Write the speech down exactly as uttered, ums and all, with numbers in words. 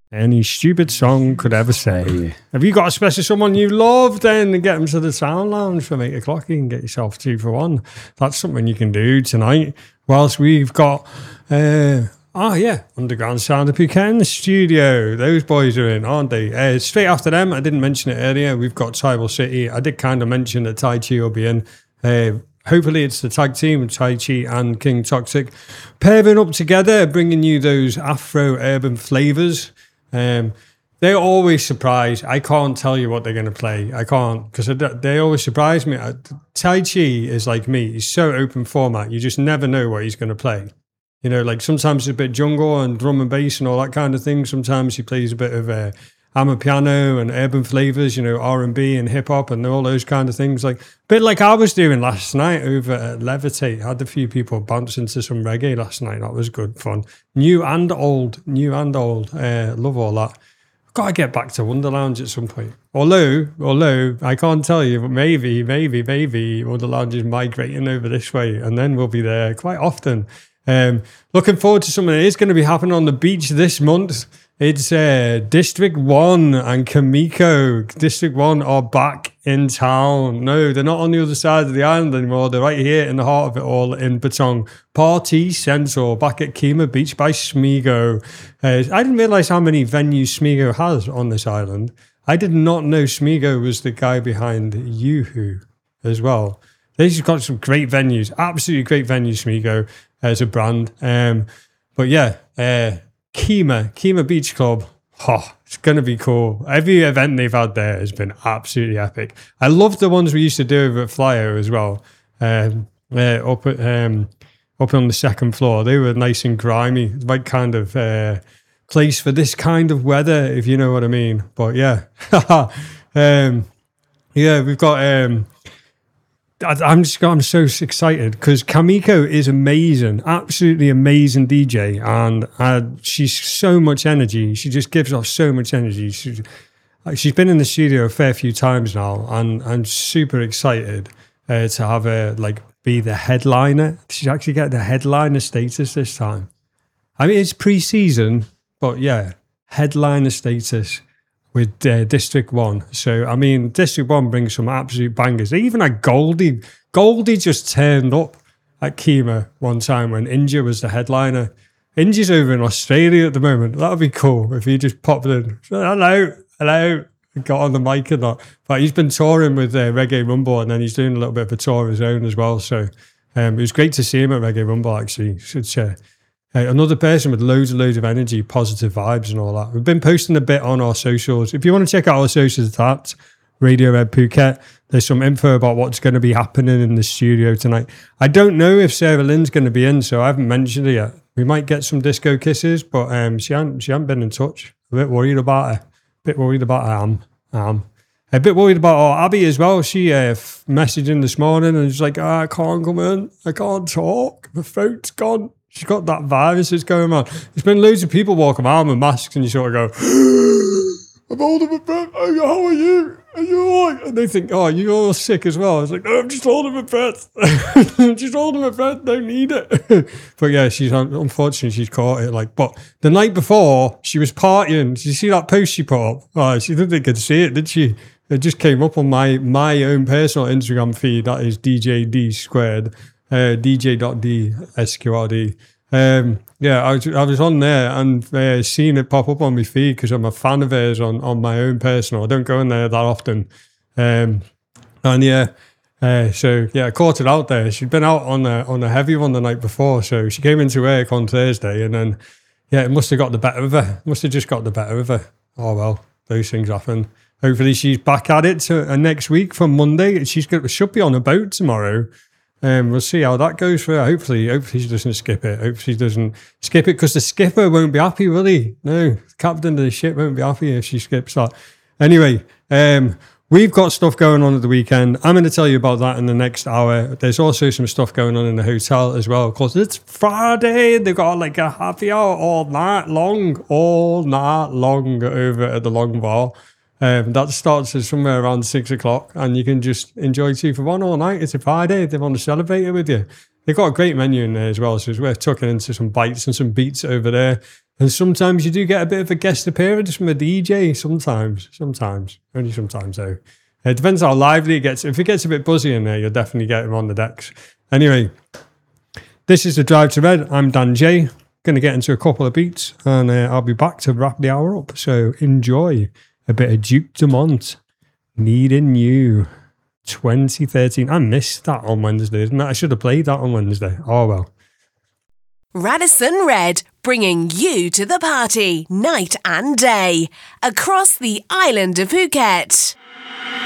any stupid song could ever say. Have you got a special someone you love, then get them to the Sound Lounge from eight o'clock. You can get yourself two for one. That's something you can do tonight. Whilst we've got, uh, oh yeah, Underground Sound of Phuket in the studio. Those boys are in, aren't they? Uh, straight after them, I didn't mention it earlier, we've got Tribal City. I did kind of mention that Tai Chi will be in. Uh, hopefully it's the tag team of Tai Chi and King Toxic pairing up together, bringing you those Afro urban flavours. Um, they always surprise. I can't tell you what they're going to play. I can't, because they always surprise me. Tai Chi is like me. He's so open format. You just never know what he's going to play. You know, like sometimes it's a bit jungle and drum and bass and all that kind of thing. Sometimes he plays a bit of uh, amapiano and urban flavors, you know, R and B and hip hop and all those kind of things. Like a bit like I was doing last night over at Levitate. I had a few people bounce into some reggae last night. That was good fun. New and old, new and old. Uh, love all that. Got to get back to Wonder Lounge at some point. Although, although I can't tell you, but maybe, maybe, maybe Wonder Lounge is migrating over this way, and then we'll be there quite often. Um, looking forward to something that is going to be happening on the beach this month. It's uh, District one and Kamiko. District one are back in town. No, they're not on the other side of the island anymore. They're right here in the heart of it all in Patong. Party Central, back at Kima Beach by Smigo. Uh, I didn't realise how many venues Smigo has on this island. I did not know Smigo was the guy behind Yoo-Hoo as well. They've got some great venues, absolutely great venues, Smigo, as a brand. Um, but yeah, uh, Kima, Kima Beach Club, oh, it's going to be cool. Every event they've had there has been absolutely epic. I love the ones we used to do over at Flyo as well, um, uh, up, at, um, up on the second floor. They were nice and grimy, right kind of uh, place for this kind of weather, if you know what I mean. But yeah, um, yeah, we've got... Um, I'm just I'm so excited because Kamiko is amazing, absolutely amazing D J, and uh, she's so much energy. She just gives off so much energy. She's, she's been in the studio a fair few times now, and I'm super excited uh, to have her like be the headliner. She's actually get the headliner status this time. I mean, it's pre-season, but yeah, headliner status with uh, District one. So, I mean, District one brings some absolute bangers. They even had Goldie. Goldie just turned up at Kima one time when Inja was the headliner. Inja's over in Australia at the moment. That would be cool if he just popped in. Hello, hello. Got on the mic and that. But he's been touring with uh, Reggae Rumble, and then he's doing a little bit of a tour of his own as well. So, um, it was great to see him at Reggae Rumble, actually. Such a... Uh, another person with loads and loads of energy, positive vibes and all that. We've been posting a bit on our socials. If you want to check out our socials, that's Radiohead Phuket. There's some info about what's going to be happening in the studio tonight. I don't know if Sarah Lynn's going to be in, so I haven't mentioned it yet. We might get some disco kisses, but um, she hasn't, she hasn't been in touch. A bit worried about her. A bit worried about her. I'm, I'm. A bit worried about our Abby as well. She uh, messaged in this morning and she's like, oh, I can't come in. I can't talk. My throat's gone. She's got that virus that's going on. There's been loads of people walking around with masks and you sort of go, I'm holding my breath. Oh, how are you? Are you all right? And they think, oh, you're all sick as well. I was like, no, I'm just holding my breath. I'm just holding my breath. Don't need it. But yeah, she's unfortunately, she's caught it. Like, but the night before, she was partying. Did you see that post she put up? Oh, she didn't think I'd see it, did she? It just came up on my, my own personal Instagram feed. That is D J D squared. Uh, D J dot D S Q R D. Um, yeah, I was, I was on there and uh, seeing it pop up on my feed because I'm a fan of hers on, on my own personal. I don't go in there that often. Um, and yeah, uh, so yeah, I caught it out there. She'd been out on a, on a heavy one the night before. So she came into work on Thursday and then, yeah, it must have got the better of her. Must have just got the better of her. Oh, well, those things happen. Hopefully she's back at it to, uh, next week from Monday. She's got, should be on a boat tomorrow. Um, we'll see how that goes for her. Hopefully, hopefully she doesn't skip it. Hopefully she doesn't skip it because the skipper won't be happy, will he? No, the captain of the ship won't be happy if she skips that. Anyway, um, we've got stuff going on at the weekend. I'm going to tell you about that in the next hour. There's also some stuff going on in the hotel as well. Of course, it's Friday. They've got like a happy hour all night long, all night long over at the Long Bar. Um, that starts at somewhere around six o'clock and you can just enjoy two for one all night. It's a Friday. They want to celebrate it with you. They've got a great menu in there as well, so it's worth tucking into some bites and some beats over there. And sometimes you do get a bit of a guest appearance from a D J. Sometimes, sometimes, only sometimes though. It depends how lively it gets. If it gets a bit buzzy in there, you'll definitely get him on the decks. Anyway, this is the Drive to Red. I'm Dan J. Going to get into a couple of beats, and uh, I'll be back to wrap the hour up. So enjoy a bit of Duke Dumont, Needing You, twenty thirteen. I missed that on Wednesday, didn't I? I should have played that on Wednesday. Oh well. Radisson Red, bringing you to the party, night and day, across the island of Phuket.